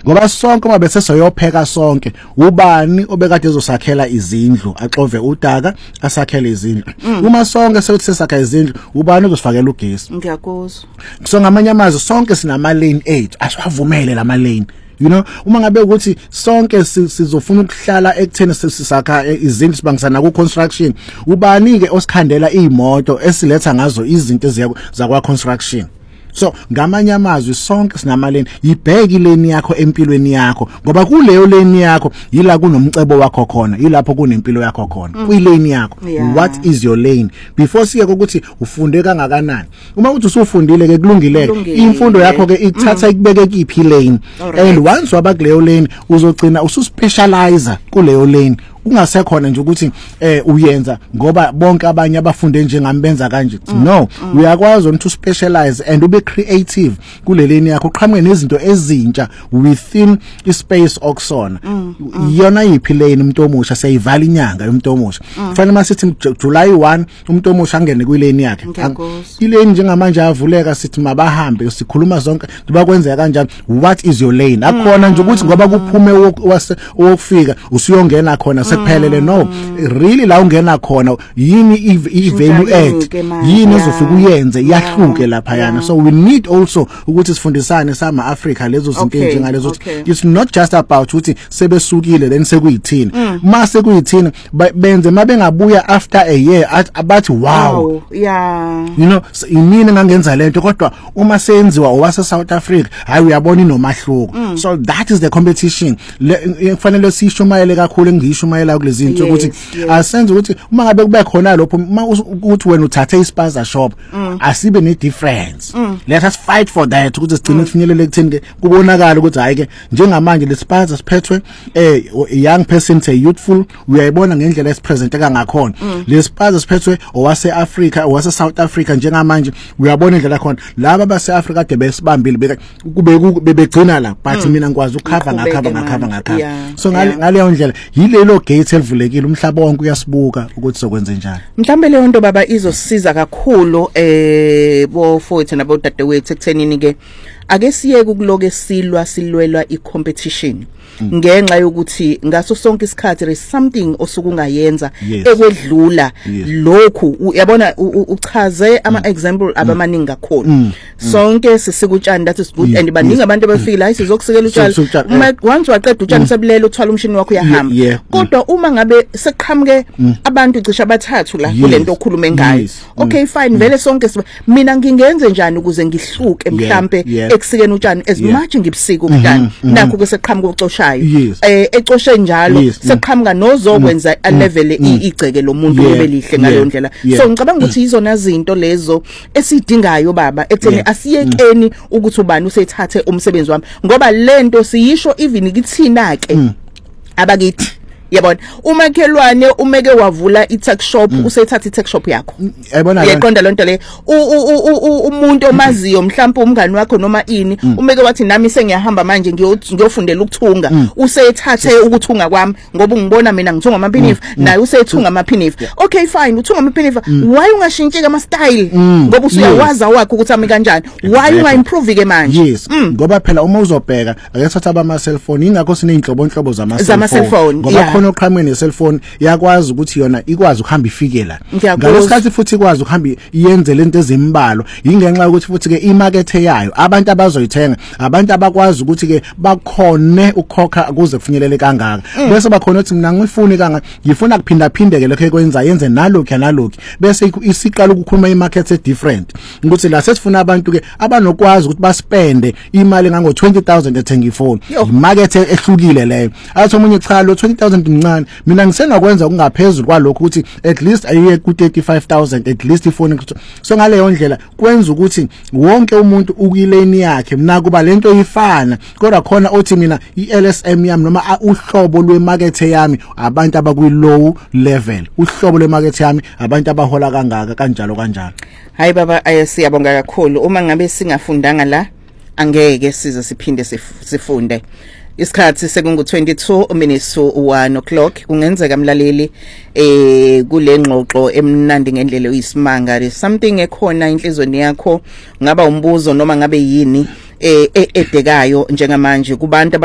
ngoba sonke uma bese soyopheka sonke ubani obekade ezosakhela izindlu axove udaka asakhele izindlu uma sonke sokuthi sesakha izindlu ubani uzosifakela ugesi ngiyakuzwa so ngamanye amazwi sonke sinama lane 8 asiwavumele lama lane you know uma ngabe ukuthi sonke sizofuna ukuhlala ekutheni sisakha izindlu sibangisana ku construction ubani ke osikhandela izimoto esiletha ngazo izinto zakwa construction so ngamanye amazwi sonke sinamaleni ibheke ileni yakho empilweni yakho ngoba kuleyo leni yakho yila kunomcebo wakho khona yilapho kunempilo yakho khona kuyileni yakho what is your lane before siye ukuthi ufunde kangakanani uma uthi usufundile ke kulungileke imfundo yakho ke ithatha ikubeke kiphi lane and once wabakuleyo lane uzogcina ususpecialize kuleyo lane ungasekhona nje ukuthi uyenza ngoba bonke abanye abafunde njengami benza kanje no uyakwazi to specialize and ube creative kuleleni yakho uqhamuke nezinto ezintsha within ispace okusona iyona yiphi lane umuntu omusha seyivala inyanga yomuntu omusha kufanele masithi July 1 umuntu omusha angene kwilane yakhe ilane njengamanje avuleka sithi mabahambe sikhuluma zonke bakwenzeka kanjani what is your lane akhona nje ukuthi ngoba kuphume wokufika usiyongena khona sekuphelele no really la ungena khona yini i-value add yini ezofika uyenze iyahluke lapha yana so we need also ukuthi sifundisane sama Africa lezo zinto njengalezo it's not just about ukuthi sebesukile then sekuyithini mase kuyithini benze mabengabuya after a year abathi wow yeah you know imini ngangenza lento kodwa uma senziwa owase South Africa hayi uyabona inomahluko so that is the competition kufanele sishumayele kakhulu ngishumayela kulezinto ukuthi asenze ukuthi uma ngabe kube khona lapho ukuthi wena uthathe ispaza shop asibe ne difference let us fight for that ukuthi sigcine kufinyelele ekutheni kubonakala ukuthi hayi ke njengamanje lespaza siphethwe young person say youthful uyayibona ngendlela esipresenteka ngakhona lespaza siphethwe owase Africa owase South Africa njengamanje uyabona indlela khona laba base Africa de besibambile kube begcina la but mina ngikwazi ukukhava ngakhava so ngaleyo ndlela yilelo gate elivulekile umhlaba wonke uyasibuka ukuthi sokwenza njani mhlambe leyo nto baba izosiza kakhulu bofowethu nabo dadewethu ekuthenini ke ake siyeke ukuloke silwelwa i-competition ngenxa yokuthi ngaso sonke isikhathi there is something osukungayenza ekwedlula lokhu uyabona uchaze ama example abamaningi kakhulu sonke sisikutshani that is good and baningi abantu abafika hayi sizokusekela utshani once waqeda utshani sebulela uthwala umshini wakho uyahamba kodwa uma ngabe seqhamuke abantu cisha abathathu la kulento okhulume ngayo okay fine vele sonke mina ngingenze njani ukuze ngihluke mhlambe ekusikeni utshani as much ngibusika ubutshani nakho ke seqhamuka ucoshayo ecoshe njalo seqhamuka nozokwenza a level igceke lomuntu obelihle ngalo ndlela so ngicabanga ukuthi izona zinto lezo esidingayo baba ekutheni asiyekeni ukuthi ubani usethathe umsebenzi wami ngoba lento siyisho even kithina ke abakithi yabona umakhelwane umeke wavula i-tech shop usethatha i-tech shop yakho yabona yaqonda lonto le umuntu omaziyo mhlawumbe umngani wakho noma ini umeke wathi nami sengiyahamba manje ngiyofundela ukuthunga usethathe ukuthunga kwami ngoba ungibona mina ngithunga amaphinifa naye usethunga amaphinifa okay fine uthunga amaphinifa why ungashintshike ama style ngoba usuyawaza wakho ukuthi ami kanjani why unga improve ke manje yes ngoba phela uma uzobheka ake thatha ama cellphone ingakho sineyinhlobonhlobo zama cellphone khona oqhamuke ne cellphone yakwazi ukuthi yona ikwazi ukuhamba ifike la ngalesikhathi futhi ikwazi ukuhamba iyenze lento ezimbalo ingenxa ukuthi futhi ke imarket yayo abantu abazoyithenga abantu abakwazi ukuthi ke bakhone ukukhokha kuze kufinyelele kangaka bese bakhona ukuthi mina ngifuni kanga ngifuna kuphinda phindeke lokho ekwenza yenze nalokho bese isiqala ukukhuluma imarket e different ukuthi la sesifuna abantu ke abanokwazi ukuthi baspende imali ngango 20,000 ethenga ifone imarket ehlukile leyo athi omunye cha lo 20,000 mncane mina ngisengakwenza okungaphezulu kwalokho ukuthi at least ayiye ku 35,000 at least ifone so ngaleyo ndlela kwenza ukuthi wonke umuntu ukuyileni yakhe mina kuba lento ifana kodwa khona othi mina iLSM yami noma uhlobo lwemarket yami abantu abakuyi low level uhlobo lwemarket yami abantu abahola kangaka kanjalo hayi baba siyabonga kakhulu uma ngabe singafundanga la angeke size siphinde sifunde isikhathi sekungu 22 minutes to 1 o'clock kungenzeka mlaleli kule ngxoxo emnandi ngendlela uyisimanga there is something ekhona inhlizweni yakho ngaba umbuzo noma ngabe yini edekayo njengamanje kubantu